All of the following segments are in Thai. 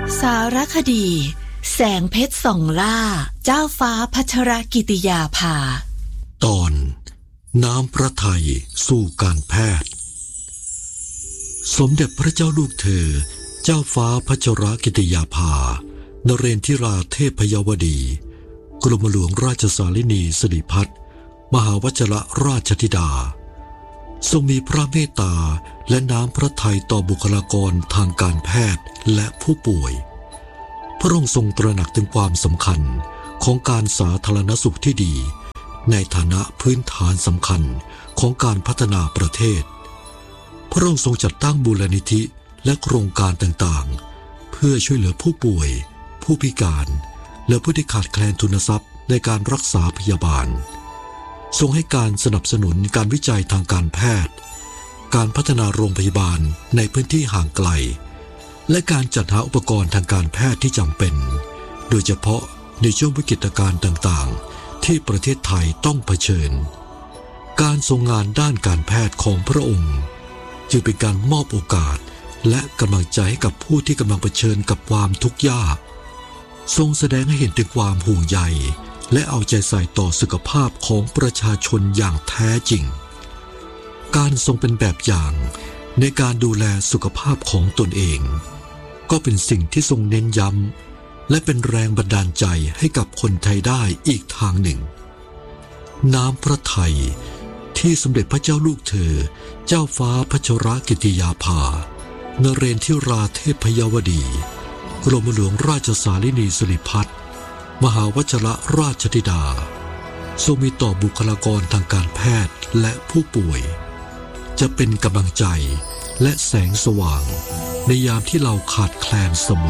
สารคดีแสงเพชรส่องล่าเจ้าฟ้าพัชรกิติยาภาตอนน้ำพระทัยสู่การแพทย์สมเด็จพระเจ้าลูกเธอเจ้าฟ้าพัชรกิติยาภานเรนทิราเทพยวดีกรมหลวงราชสารินีสิริพัฒน์มหาวชิรราชธิดาทรงมีพระเมตตาและน้ำพระทัยต่อบุคลากรทางการแพทย์และผู้ป่วยพระองค์ทรงตระหนักถึงความสำคัญของการสาธารณสุขที่ดีในฐานะพื้นฐานสำคัญของการพัฒนาประเทศพระองค์ทรงจัดตั้งมูลนิธิและโครงการต่างๆเพื่อช่วยเหลือผู้ป่วยผู้พิการและผู้ที่ขาดแคลนทุนทรัพย์ในการรักษาพยาบาลทรงให้การสนับสนุนการวิจัยทางการแพทย์การพัฒนาโรงพยาบาลในพื้นที่ห่างไกลและการจัดหาอุปกรณ์ทางการแพทย์ที่จำเป็นโดยเฉพาะในช่วงวิกฤตการณ์ต่างๆที่ประเทศไทยต้องเผชิญการทรงงานด้านการแพทย์ของพระองค์จึงเป็นการมอบโอกาสและกำลังใจให้กับผู้ที่กำลังเผชิญกับความทุกข์ยากทรงแสดงให้เห็นถึงความห่วงใยและเอาใจใส่ต่อสุขภาพของประชาชนอย่างแท้จริงการทรงเป็นแบบอย่างในการดูแลสุขภาพของตนเองก็เป็นสิ่งที่ทรงเน้นย้ำและเป็นแรงบันดาลใจให้กับคนไทยได้อีกทางหนึ่งน้ำพระทัยที่สมเด็จพระเจ้าลูกเธอเจ้าฟ้าพัชรกิติยาภานเรนทิราเทพยวดีกรมหลวงราชสารินีสิริพัฒน์มหาวชิรราชธิดาทรงมีต่อบุคลากรทางการแพทย์และผู้ป่วยจะเป็นกำลังใจและแสงสว่างในยามที่เราขาดแคลนเสม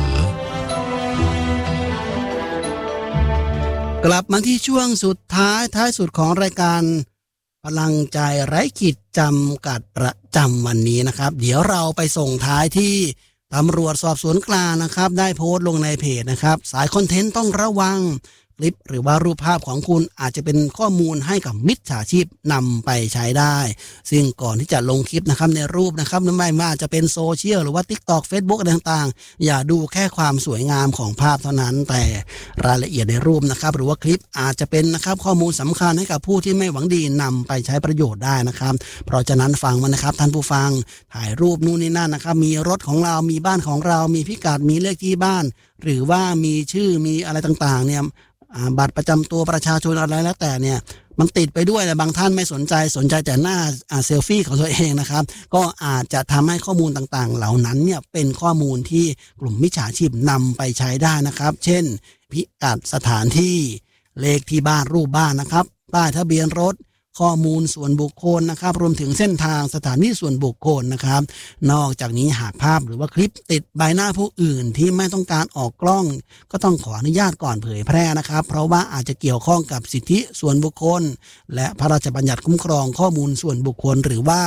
อกลับมาที่ช่วงสุดท้ายสุดของรายการพลังใจไร้ขีดจำกัดประจำวันนี้นะครับเดี๋ยวเราไปส่งท้ายที่ตำรวจสอบสวนกลางนะครับได้โพสต์ลงในเพจนะครับสายคอนเทนต์ต้องระวังคลิปหรือว่ารูปภาพของคุณอาจจะเป็นข้อมูลให้กับมิจฉาชีพนำไปใช้ได้ซึ่งก่อนที่จะลงคลิปนะครับในรูปนะครับไม่ว่าจะเป็นโซเชียลหรือว่า TikTok Facebook อะไรต่างๆอย่าดูแค่ความสวยงามของภาพเท่านั้นแต่รายละเอียดในรูปนะครับหรือว่าคลิปอาจจะเป็นนะครับข้อมูลสำคัญให้กับผู้ที่ไม่หวังดีนำไปใช้ประโยชน์ได้นะครับเพราะฉะนั้นฟังมันนะครับท่านผู้ฟังถ่ายรูปนู่นนี่นั่นนะครับมีรถของเรามีบ้านของเรามีพิกัดมีเลขที่บ้านหรือว่ามีชื่อมีอะไรต่างๆเนี่ยบัตรประจำตัวประชาชนอะไรแล้วแต่เนี่ยมันติดไปด้วยแต่บางท่านไม่สนใจแต่หน้าเซลฟี่ของตัวเองนะครับก็อาจจะทำให้ข้อมูลต่างๆเหล่านั้นเนี่ยเป็นข้อมูลที่กลุ่มมิจฉาชีพนำไปใช้ได้นะครับเช่นพิกัดสถานที่เลขที่บ้านรูปบ้านนะครับป้ายทะเบียนรถข้อมูลส่วนบุคคลนะครับรวมถึงเส้นทางสถานที่ส่วนบุคคลนะครับนอกจากนี้หากภาพหรือว่าคลิปติดใบหน้าผู้อื่นที่ไม่ต้องการออกกล้องก็ต้องขออนุญาตก่อนเผยแพร่นะครับเพราะว่าอาจจะเกี่ยวข้องกับสิทธิส่วนบุคคลและพระราชบัญญัติคุ้มครองข้อมูลส่วนบุคคลหรือว่า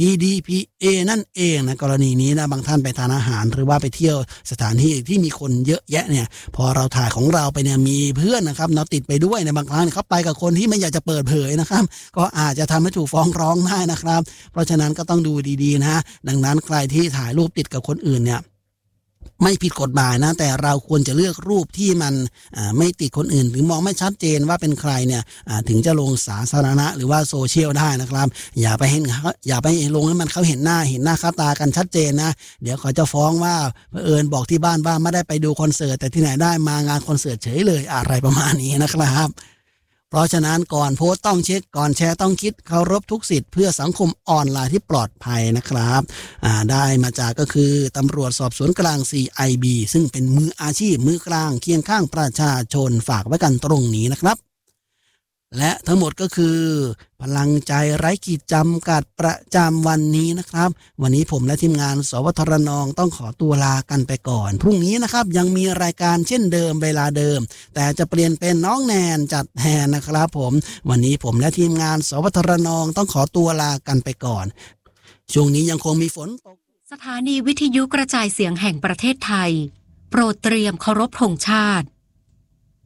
PDPA นั่นเองนะกรณีนี้นะบางท่านไปทานอาหารหรือว่าไปเที่ยวสถานที่ที่มีคนเยอะแยะเนี่ยพอเราถ่ายของเราไปเนี่ยมีเพื่อนนะครับเราติดไปด้วยในบางครั้งเขาไปกับคนที่ไม่อยากจะเปิดเผยนะครับก็อาจจะทำให้ถูกฟ้องร้องได้นะครับเพราะฉะนั้นก็ต้องดูดีๆนะดังนั้นใครที่ถ่ายรูปติดกับคนอื่นเนี่ยไม่ผิดกฎหมายนะแต่เราควรจะเลือกรูปที่มันไม่ติดคนอื่นหรือมองไม่ชัดเจนว่าเป็นใครเนี่ยถึงจะลงสาธารณะหรือว่าโซเชียลได้นะครับอย่าไปลงให้มันเขาเห็นหน้าค่าตากันชัดเจนนะเดี๋ยวเขาจะฟ้องว่าเผอิญบอกที่บ้านว่าไม่ได้ไปดูคอนเสิร์ตแต่ที่ไหนได้มางานคอนเสิร์ตเฉยเลยอะไรประมาณนี้นะครับเพราะฉะนั้นก่อนโพสต์ต้องเช็คก่อนแชร์ต้องคิดเคารพทุกสิทธิ์เพื่อสังคมออนไลน์ที่ปลอดภัยนะครับได้มาจากก็คือตำรวจสอบสวนกลาง CIB ซึ่งเป็นมืออาชีพมือกลางเคียงข้างประชาชนฝากไว้กันตรงนี้นะครับและทั้งหมดก็คือพลังใจไร้ขีดจำกัดประจำวันนี้นะครับวันนี้ผมและทีมงานสวทรนองต้องขอตัวลากันไปก่อนพรุ่งนี้นะครับยังมีรายการเช่นเดิมเวลาเดิมแต่จะเปลี่ยนเป็นน้องแนนจัดแทนนะครับผมวันนี้ผมและทีมงานสวทรนองต้องขอตัวลากันไปก่อนช่วงนี้ยังคงมีฝนตกสถานีวิทยุกระจายเสียงแห่งประเทศไทยโปรดเตรียมเคารพธงชาติ